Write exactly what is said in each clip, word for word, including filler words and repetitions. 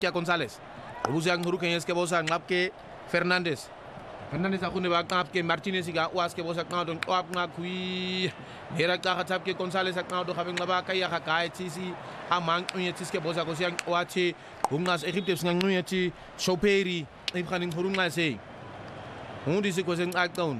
González ubusang Hurricanes ke bosa ngap ke Fernandez Fernandez akune ba ngap ke Martinez ga was ke bosa ngado ngap ngak wi hera ka khatap ke González ngado khabeng ngaba kaya ka kai tisi amang unye tiske bosa ko siang wachi hungas Egypte sngang unye ti Shoperi ibkhaning hurunga se hundi se ko seng akdown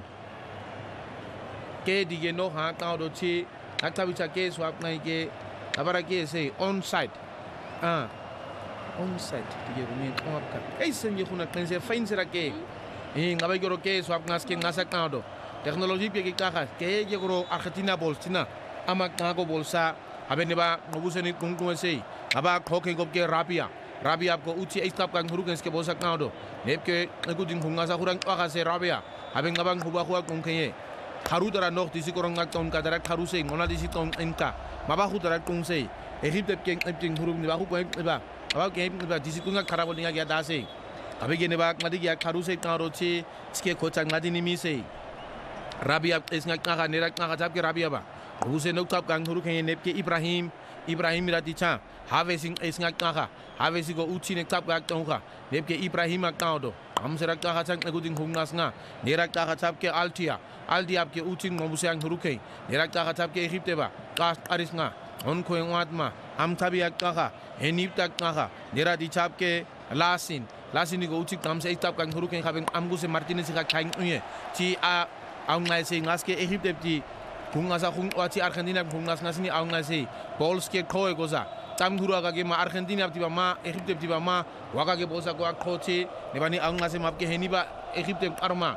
ke dige no ha ngado ti aktabicha ke swap ngai ke abara ke se onside ah onside tige rumi ngapka kay senje khuna klense fain sera ke e ngaba goro ke swap ngas ke ngasa kado teknologi pe ke kaha ke ge goro Argentina bolsina ama kago bolsa abene ba ngobuseni kungkung sei aba khoke gop ke Rabia Rabia ko uchi istap kang Hurricanes ke bolsa kado nep ke ngudin khungasa khurang ka se Rabia haben ngabang huba huwa kungkeye kharu dara nok disi korong ngak ton kadara kharu sei ngona disi ton enka maba khudara kung sei Egypte ke ngipting hurung ni ba khu ko ba aba ke ba disi kunga kharabo ninga ya dase abe gene ba ngadi ya kharu se karo chi ske kocha ngadi ni mi se Rabia es ngak ka ne rak ka jab ke Rabia ba use nok tap kang huru ke nep ke Ibrahim Ibrahim rati cha have sing es ngak ka have si go uchi ne tap ka tong ka nep ke Ibrahim ka do am se rak ka chang ne guding hung nas nga ne rak ka jab ke Altia Aldia ke uchi mo buse ang huru ke ne rak ka jab ke Egypte ba ka aris nga on ko watma am tabi ka henip tak ka nera di chap ke Lasin Lasin go uchi kam se tap kang huru ke khabeng amgu se Martinez ka khaing uye chi a ang ngai se ngas ke Egypte ti khungasa khung wachi Argentina khungas ngasini ang ngai se balls ke khoe goza tam huru aga ke ma Argentina ti ba ma Egypte ti ba ma waga ke bosa ko khochi nebani ang ngai se map ke heniba Egypte arma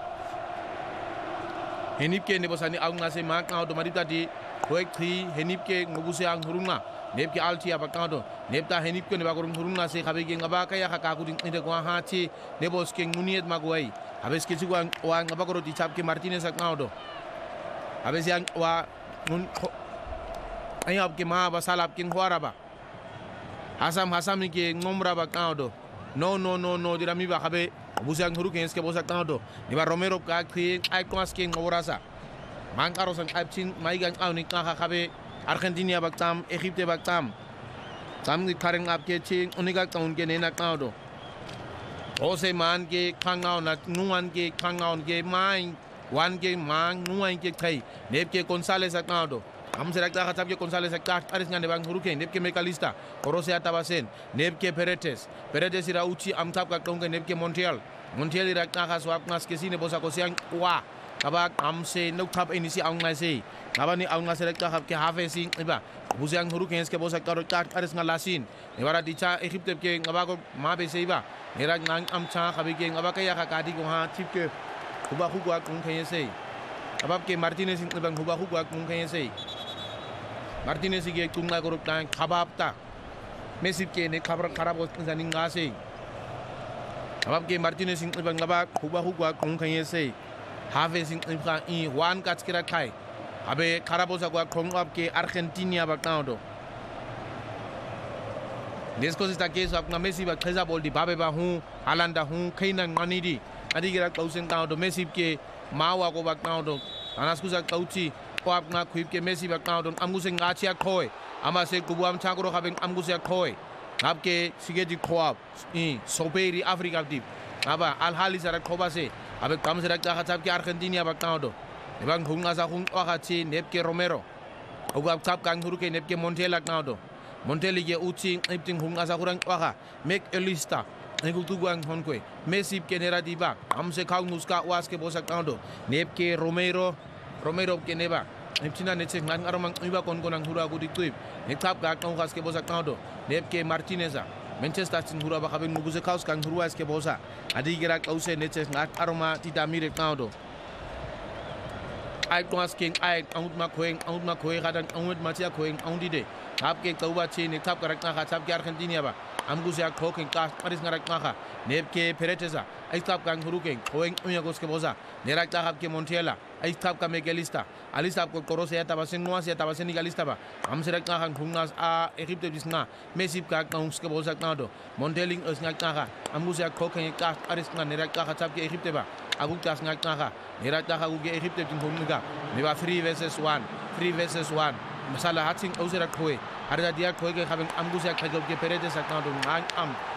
henip ke ne bosani ang ngai se ma ka do marita di hoek thi henip ke ngobuse ang hurunga nep ke Altia ba kado nep ta henip ke ne ba gorung hurunga se khabe ke ngaba kaya ka ka kuding inde ko ha chi ne bos ke nguniet magwai habes ke chugwa wa ngaba goro ti chap ke Martinez ak kado habes yang wa ngun ayab ke ma ba salap ke ngwara ba hasam hasam ke ngomra ba kado no no no no dirami ba khabe buse ang huru ke ke bosak kado ni ba Romero ka thi ai kwas ke ngorasa mangkaro sang apchin maigang awni ka khabe Argentina baktam Egypte baktam tam ni kareng apke ching uniga taun ke nena kado ose man ke khangao na nuan ke khangao ke mai wan ke mang nuan ke thai nep ke González kado am se rakta khatab ke González ka aris ngane bang huruke nep ke Mecalista korose atabasen nep ke Paredes Paredes ira uchi am tap ka tonge nep ke Montiel Montiel ira ka swap ngas ke sine bosa ko siang wa kaba am se no tap inisi ang ngai se kaba ni ang ngai ka khap ke have sing iba busiang Hurricanes ke bosa ka ka aris ngalasin ibara dicha Egypte ke ngaba ko ma be se iba era ngang am cha khabi ke ngaba ka ya ka kadi ko ha tip ke kuba khu ko kung khaye se abab ke Martinez ing bang kuba khu ko kung khaye se Martinez ke kung na ko ta khabab ta Messi ke ne khabar kharab ko zaning nga se abab ke Martinez ing bang ngaba kuba khu ko kung khaye se have sing infra i wan katskira kai abe karabosa kwa kongap ke Argentina ba kado desco sta ke sap na Messi ba kheza bol di babe ba hu Halanda hu khaina ngani di adi gira kausen kado Messi ke mawa ko ba kado anaskusa kauchi ko apna khuip ke Messi ba kado amguse ngachia khoi ama se kubuam chakro khabeng amguse khoi ngap ke sigedi khoap i Shoperi Africa di aba Al Ahly sara khoba se abe kam sera ka khatap ke Argentina ba kado ebang hunga sa hung wakati nep ke Romero ogab tap kang huru ke nep ke Montiel kado Montiel ge uchi ipting hunga sa kurang waka Mecalista negu tuguang honkwe Messi ke nera diba am se khau nuska was ke bosa kado nep ke Romero Romero ke neba nepchina neche ngan aromang iba kon konang hura gudi tuip nek tap ga kang khas ke bosa kado nep ke Martineza Manchester tin hura ba khabeng muguse khaus kang hura es ke bosa adi gira kause neche ngat aroma tita mire kado ai kwas king ai aut ma khoeng aut ma khoi khadan aut ma chia khoeng aut di de thap ke tauba chi ne thap karak na kha thap ke Argentina ba amgu sia khoking ka paris ngarak na kha nep ke Paredes ai thap kang huru king khoeng unya gos ke bosa nerak ta khap ke Montiel ai thap ka Mecalista ali sap ko korose ya tabasen noa sia tabasen Mecalista ba am serak na khan khungas a Egypte bisna Messi ka kaus ke bosa na do Monteling us ngak na kha amgu sia khoking ka paris na nerak ta thap ke Egypte ba agu tas ngak na kha nerak ta kha ge Egypte tin khunga ne ba three versus one three versus one masala hating ausera khoi harda dia khoi ke khabeng amgu sia khagab ke Paredes na do ngang am